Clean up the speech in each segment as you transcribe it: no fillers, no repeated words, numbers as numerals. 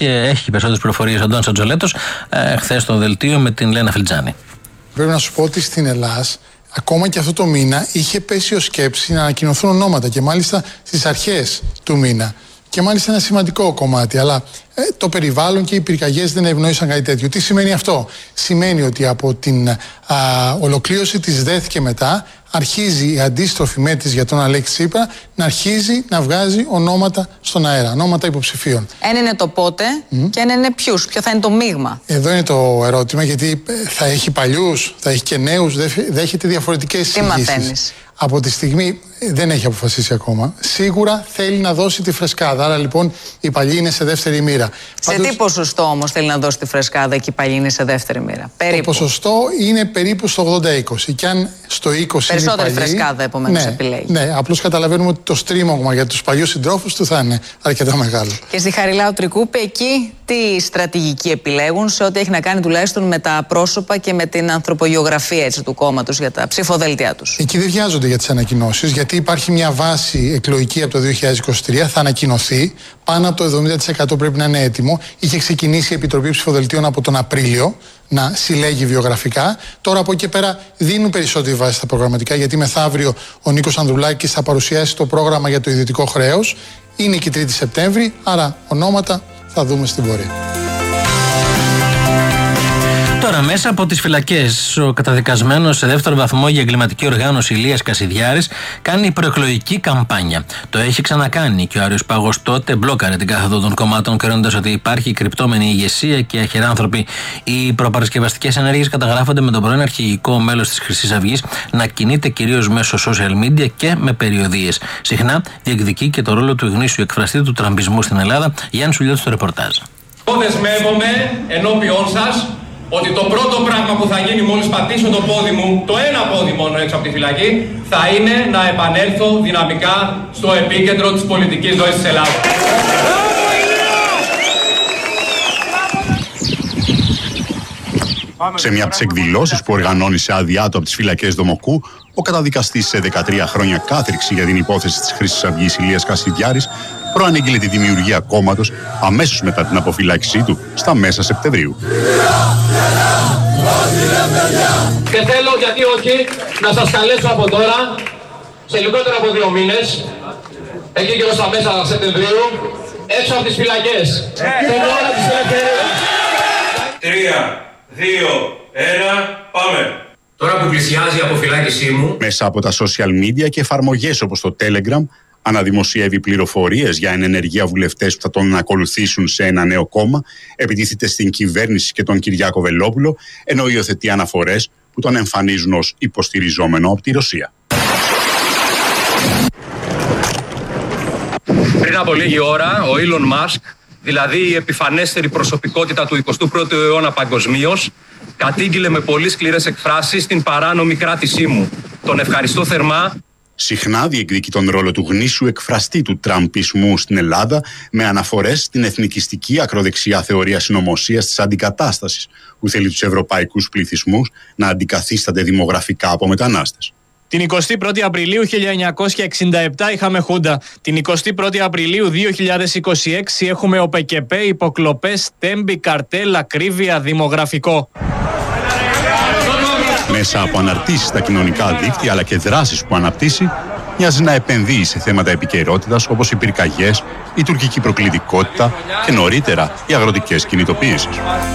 έχει περισσότερες πληροφορίες ο Αντώνης Ατζολέτος χθες στο δελτίο με την Λένα Φλιτζάνη. Πρέπει να σου πω ότι στην Ελλάς, ακόμα και αυτό το μήνα, είχε πέσει ως σκέψη να ανακοινωθούν ονόματα και μάλιστα στις αρχές του μήνα. Και μάλιστα ένα σημαντικό κομμάτι, αλλά το περιβάλλον και οι πυρκαγιές δεν ευνόησαν κάτι τέτοιο. Τι σημαίνει αυτό? Σημαίνει ότι από την ολοκλήρωση της ΔΕΘ και μετά αρχίζει η αντίστροφη μέτρηση για τον Αλέξη Τσίπρα να αρχίζει να βγάζει ονόματα στον αέρα, ονόματα υποψηφίων. Ένα είναι το πότε και ένα είναι ποιους, ποιο θα είναι το μείγμα. Εδώ είναι το ερώτημα, γιατί θα έχει παλιούς, θα έχει και νέους, δέχεται διαφορετικές εισηγήσεις. Τι μαθαίνεις? Από τη στιγμή δεν έχει αποφασίσει ακόμα. Σίγουρα θέλει να δώσει τη φρεσκάδα. Άρα λοιπόν η παλιή είναι σε δεύτερη μοίρα. Σε τι ποσοστό όμως θέλει να δώσει τη φρεσκάδα και η παλιή είναι σε δεύτερη μοίρα? Περίπου. Το ποσοστό είναι περίπου στο 80-20. Και αν στο 20 περισσότερη είναι παλιή, φρεσκάδα επομένως επιλέγει. Ναι, απλώς καταλαβαίνουμε ότι το στρίμωγμα για τους παλιούς συντρόφους του θα είναι αρκετά μεγάλο. Και στη Χαριλάου Τρικούπη, εκεί τι στρατηγική επιλέγουν σε ό,τι έχει να κάνει τουλάχιστον με τα πρόσωπα και με την ανθρωπογεωγραφία του κόμματος για τα ψηφοδέλτια τους? Εκεί δεν βιάζονται για τις ανακοινώσεις, γιατί υπάρχει μια βάση εκλογική από το 2023, θα ανακοινωθεί. Πάνω από το 70% πρέπει να είναι έτοιμο. Είχε ξεκινήσει η Επιτροπή Ψηφοδελτίων από τον Απρίλιο να συλλέγει βιογραφικά. Τώρα από εκεί πέρα δίνουν περισσότερη βάση στα προγραμματικά, γιατί μεθαύριο ο Νίκος Ανδρουλάκης θα παρουσιάσει το πρόγραμμα για το ιδιωτικό χρέος. Είναι και 3η Σεπτέμβρη, άρα ονόματα θα δούμε στην πορεία. Τώρα, μέσα από τις φυλακές, ο καταδικασμένος σε δεύτερο βαθμό για εγκληματική οργάνωση Ηλίας Κασιδιάρης κάνει προεκλογική καμπάνια. Το έχει ξανακάνει και ο Άριος Πάγος τότε μπλόκαρε την κάθοδο των κομμάτων, κρίνοντας ότι υπάρχει κρυπτόμενη ηγεσία και αχεράνθρωποι. Οι προπαρασκευαστικές ενέργειες καταγράφονται με τον πρώην αρχηγικό μέλος της Χρυσής Αυγής να κινείται κυρίως μέσω social media και με περιοδίες. Συχνά διεκδικεί και το ρόλο του γνήσιου εκφραστή του τραμπισμού στην Ελλάδα. Γιάννη Σουλιώτης στο ρεπορτάζ. Δεσμεύομαι ενώπιον σας ότι το πρώτο πράγμα που θα γίνει μόλις πατήσω το πόδι μου, το ένα πόδι μόνο έξω από τη φυλακή, θα είναι να επανέλθω δυναμικά στο επίκεντρο της πολιτικής ζωής της Ελλάδας. Σε μια από τις εκδηλώσεις που οργανώνει σε άδειά του από τις φυλακές Δομοκού, ο καταδικαστής σε 13 χρόνια κάθριξη για την υπόθεση της Χρυσής Αυγής Ηλίας Κασιδιάρης προανήγγειλε τη δημιουργία κόμματος αμέσως μετά την αποφυλάκησή του στα μέσα Σεπτεμβρίου. Και θέλω, γιατί όχι, να σας καλέσω από τώρα, σε λιγότερο από 2 μήνες, εκεί και στα μέσα Σεπτεμβρίου, έξω από τις φυλακές. Την ώρα της ελευθερίας. 3, 2, 1, πάμε. Τώρα που πλησιάζει η αποφυλάκησή μου, μέσα από τα social media και εφαρμογές όπως το Telegram, αναδημοσιεύει πληροφορίες για ενεργεία βουλευτές που θα τον ακολουθήσουν σε ένα νέο κόμμα, επιτίθεται στην κυβέρνηση και τον Κυριάκο Βελόπουλο, ενώ υιοθετεί αναφορές που τον εμφανίζουν ως υποστηριζόμενο από τη Ρωσία. πριν από λίγη ώρα, ο Elon Musk, δηλαδή η επιφανέστερη προσωπικότητα του 21ου αιώνα παγκοσμίως, κατήγγειλε με πολύ σκληρές εκφράσεις την παράνομη κράτησή μου. Τον ευχαριστώ θερμά. Συχνά διεκδικεί τον ρόλο του γνήσιου εκφραστή του τραμπισμού στην Ελλάδα, με αναφορές στην εθνικιστική ακροδεξιά θεωρία συνωμοσίας της αντικατάστασης, που θέλει τους ευρωπαϊκούς πληθυσμούς να αντικαθίστανται δημογραφικά από μετανάστες. Την 21η Απριλίου 1967 είχαμε Χούντα. Την 21η Απριλίου 2026 έχουμε ΟΠΕΚΕΠΕ, υποκλοπές, τέμπη, καρτέλ, ακρίβεια, δημογραφικό. Μέσα από αναρτήσεις στα κοινωνικά δίκτυα αλλά και δράσεις που αναπτύσσει, μοιάζει να επενδύει σε θέματα επικαιρότητας όπως οι πυρκαγιές, η τουρκική προκλητικότητα και νωρίτερα οι αγροτικές κινητοποιήσεις.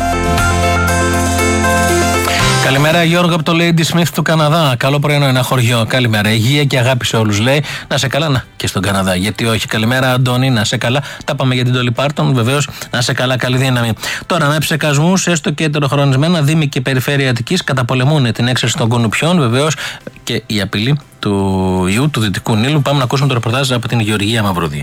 Καλημέρα, Γιώργο, από το Lady Smith του Καναδά. Καλό πρωινό, ένα χωριό. Καλημέρα. Υγεία και αγάπη σε όλους, λέει. Να σε καλά, να και στον Καναδά. Γιατί όχι. Καλημέρα, Αντώνη, να σε καλά. Τα πάμε για την Dolly Parton, βεβαίως. Να σε καλά, καλή δύναμη. Τώρα, με ψεκασμούς, έστω και ετεροχρονισμένα, Δήμοι και Περιφέρεια Αττικής καταπολεμούν την έξαρση των κουνουπιών, βεβαίως, και η απειλή του ιού του Δυτικού Νείλου. Πάμε να ακούσουμε το ρεπορτάζ από την Γεωργία Μαυρουδή.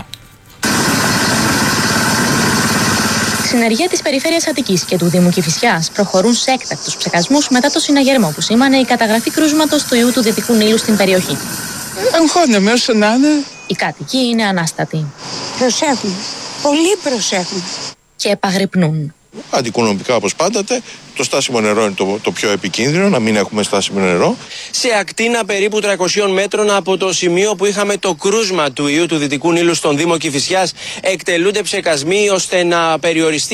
Συνεργεία της Περιφέρειας Αττικής και του Δήμου Κηφισιάς προχωρούν σε έκτακτους ψεκασμούς μετά το συναγερμό που σήμανε η καταγραφή κρούσματος του ιού του Δυτικού Νείλου στην περιοχή. Αγχώνομαι όσο να είναι. Οι κάτοικοι είναι ανάστατοι. Προσέχουμε. Πολύ προσέχουμε. Και επαγρυπνούν. Αντικοινωνικά όπως πάντοτε, το στάσιμο νερό είναι το πιο επικίνδυνο, να μην έχουμε στάσιμο νερό. Σε ακτίνα περίπου 300 μέτρων από το σημείο που είχαμε το κρούσμα του ιού του Δυτικού Νείλου στον Δήμο Κηφισιάς, εκτελούνται ψεκασμοί ώστε να περιοριστεί